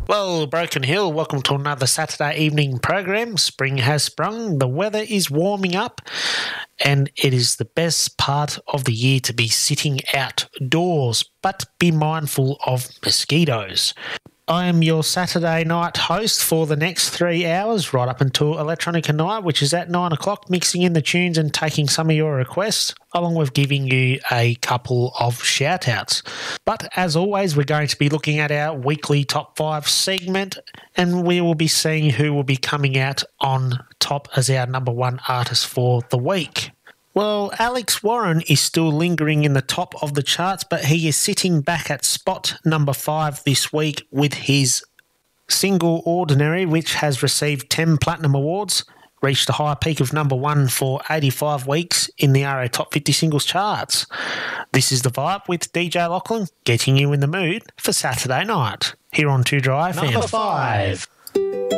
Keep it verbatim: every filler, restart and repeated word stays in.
Well, Broken Hill, welcome to another Saturday evening program. Spring has sprung, the weather is warming up, and it is the best part of the year to be sitting outdoors, but be mindful of mosquitoes. I am your Saturday night host for the next three hours, right up until Electronica Night, which is at nine o'clock, mixing in the tunes and taking some of your requests, along with giving you a couple of shout-outs. But as always, we're going to be looking at our weekly top five segment, and we will be seeing who will be coming out on top as our number one artist for the week. Well, Alex Warren is still lingering in the top of the charts, but he is sitting back at spot number five this week with his single Ordinary, which has received ten Platinum Awards, reached a high peak of number one for eighty-five weeks in the R A Top fifty Singles charts. This is The Vibe with D J Lachlan, getting you in the mood for Saturday night, here on two Dry F M. Number five.